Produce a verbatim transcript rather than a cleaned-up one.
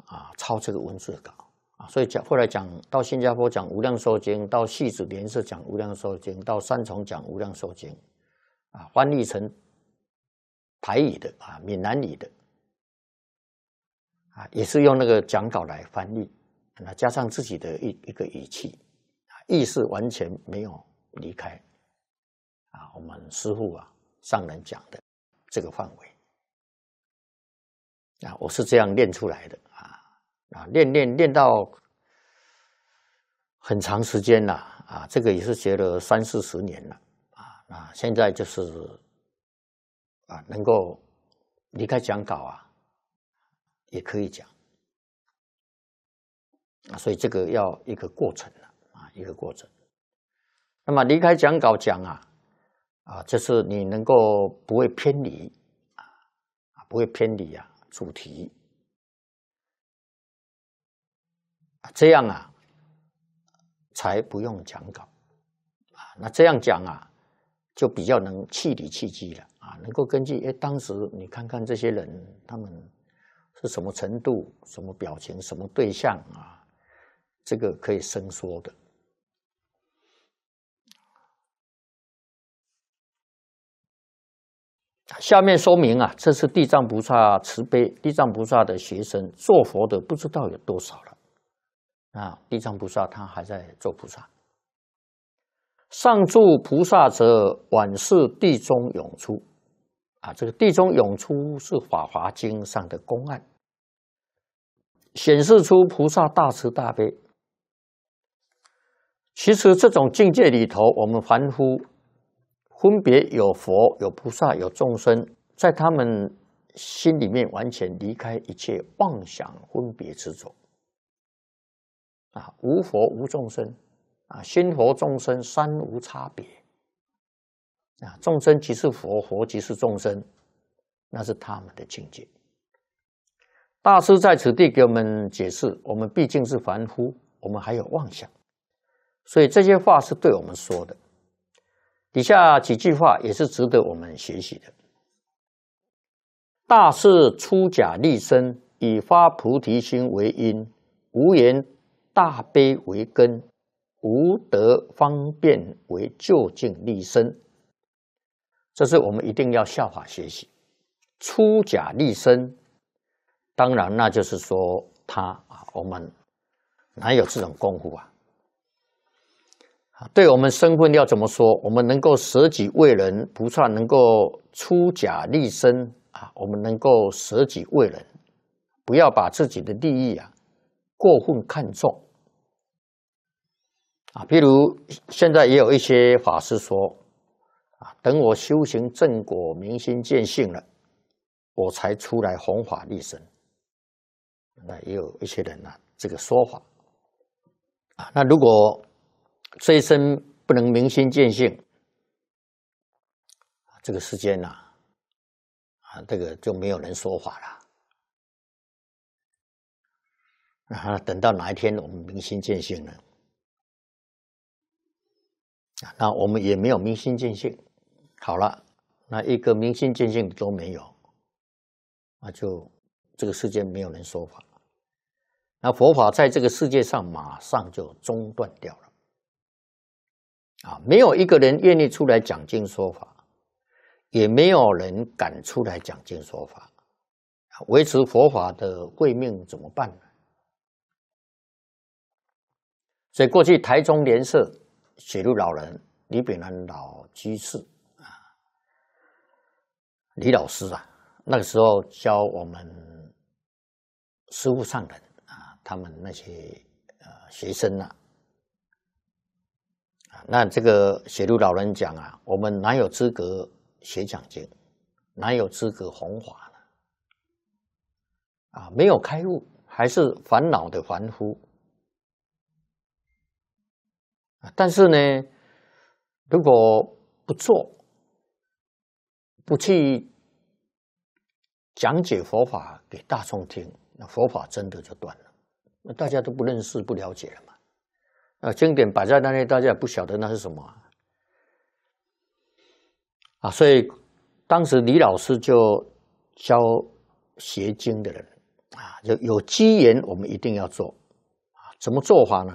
啊抄这个文字稿啊，所以讲后来讲到新加坡讲无量寿经，到戏子莲社讲无量寿经，到三重讲无量寿经，啊，翻译成台语的啊，闽南语的啊，也是用那个讲稿来翻译，那加上自己的一一个语气，意识完全没有离开啊，我们师父啊上人讲的这个范围。啊，我是这样练出来的啊啊，练练练到很长时间了啊，这个也是学了三四十年了啊。那现在就是啊，能够离开讲稿啊，也可以讲啊，所以这个要一个过程了啊，一个过程。那么离开讲稿讲啊啊，就是你能够不会偏离啊，不会偏离啊。主题，这样啊，才不用讲稿啊。那这样讲啊，就比较能气理气机了啊，能够根据哎，当时你看看这些人，他们是什么程度、什么表情、什么对象啊，这个可以伸缩的。下面说明啊，这是地藏菩萨慈悲，地藏菩萨的学生做佛的不知道有多少了。啊，地藏菩萨他还在做菩萨。上住菩萨者，宛是地中涌出。啊，这个地中涌出是《法华经》上的公案，显示出菩萨大慈大悲。其实这种境界里头，我们凡夫分别有佛、有菩萨、有众生，在他们心里面完全离开一切妄想分别执着啊，无佛无众生啊，心佛众生三无差别啊，众生即是佛，佛即是众生，那是他们的境界。大师在此地给我们解释，我们毕竟是凡夫，我们还有妄想，所以这些话是对我们说的。底下几句话也是值得我们学习的。大士出假立身，以发菩提心为因，无言大悲为根，无得方便为究竟立身。这是我们一定要效法学习。出假立身，当然那就是说他啊，我们哪有这种功夫啊？对我们身份要怎么说？我们能够舍己为人，菩萨能够出假立身啊，我们能够舍己为人，不要把自己的利益啊过分看重啊。譬如现在也有一些法师说啊，等我修行正果、明心见性了，我才出来弘法利生。那也有一些人啊这个说法啊。那如果这一生不能明心见性，这个世间呐，啊，这个就没有人说法了。啊，等到哪一天我们明心见性呢？啊，那我们也没有明心见性。好了，那一个明心见性都没有，那就这个世界没有人说法，那佛法在这个世界上马上就中断掉了。啊，没有一个人愿意出来讲经说法，也没有人敢出来讲经说法，维持佛法的慧命怎么办呢？所以过去台中莲社写入老人李炳南老居士啊，李老师啊，那个时候教我们师父上人啊，他们那些呃学生啊。那这个写入老人讲啊，我们哪有资格写讲经，哪有资格弘法呢？啊，没有开悟，还是烦恼的凡夫。但是呢，如果不做，不去讲解佛法给大众听，那佛法真的就断了，那大家都不认识、不了解了嘛。啊，经典摆在那里，大家也不晓得那是什么啊！啊，所以当时李老师就教学经的人啊，有有机缘我们一定要做啊，怎么做法呢？